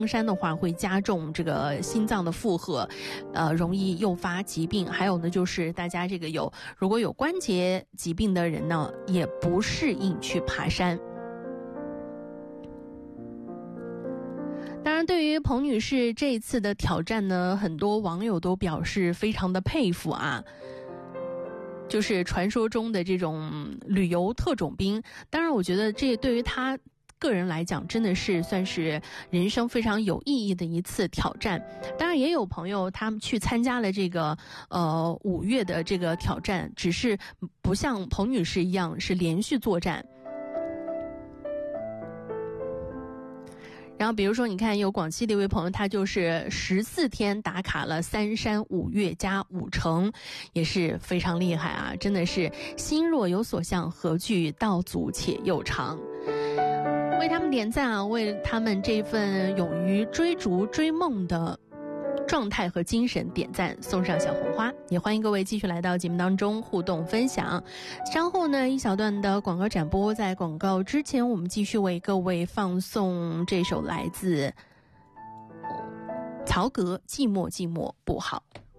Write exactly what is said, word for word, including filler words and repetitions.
登山的话会加重这个心脏的负荷，呃，容易诱发疾病。还有呢，就是大家这个有如果有关节疾病的人呢，也不适应去爬山。当然，对于彭女士这一次的挑战呢，很多网友都表示非常的佩服啊。就是传说中的这种旅游特种兵，当然我觉得这对于她个人来讲真的是算是人生非常有意义的一次挑战。当然也有朋友他们去参加了这个呃五月的这个挑战，只是不像彭女士一样是连续作战。然后比如说你看有广西的一位朋友，他就是十四天打卡了三山五岳加五城，也是非常厉害啊，真的是心若有所向，何惧道阻且又长。为他们点赞啊，为他们这份勇于追逐追梦的状态和精神点赞，送上小红花。也欢迎各位继续来到节目当中互动分享。稍后呢一小段的广告展播，在广告之前我们继续为各位放送这首来自曹格寂寞寂寞不好。